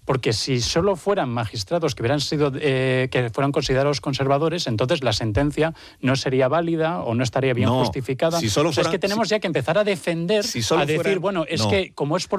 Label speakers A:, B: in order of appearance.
A: porque si solo fueran magistrados que hubieran sido que fueran considerados conservadores, entonces la sentencia no sería válida o no estaría bien justificada.
B: Si solo fueran,
A: es que tenemos ya que empezar a defender, a decir, bueno, es que como es por